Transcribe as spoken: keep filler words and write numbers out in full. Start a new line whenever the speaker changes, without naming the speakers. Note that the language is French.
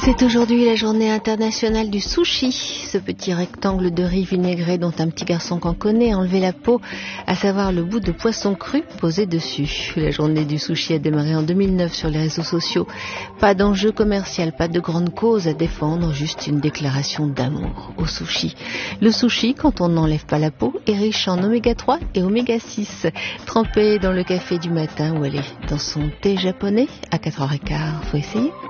C'est aujourd'hui la journée internationale du sushi, ce petit rectangle de riz vinaigré dont un petit garçon qu'on connaît a enlevé la peau, à savoir le bout de poisson cru posé dessus. La journée du sushi a démarré en deux mille neuf sur les réseaux sociaux. Pas d'enjeu commercial, pas de grande cause à défendre, juste une déclaration d'amour au sushi. Le sushi, quand on n'enlève pas la peau, est riche en oméga trois et oméga six. Trempé dans le café du matin ou aller dans son thé japonais à quatre heures quinze, faut essayer.